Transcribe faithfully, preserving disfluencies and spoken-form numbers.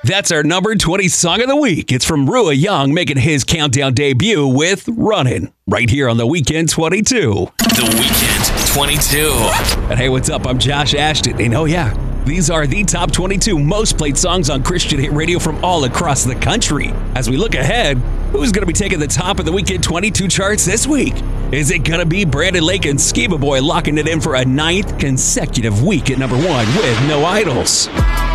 That's our number twenty song of the week. It's from Rua Young making his countdown debut with Runnin', right here on The Weekend twenty-two. The Weekend twenty-two. And hey, what's up? I'm Josh Ashton. And oh yeah, these are the top twenty-two most played songs on Christian hit radio from all across the country. As we look ahead, who's going to be taking the top of the Weekend twenty-two charts this week? Is it going to be Brandon Lake and Skiba Boy locking it in for a ninth consecutive week at number one with No Idols?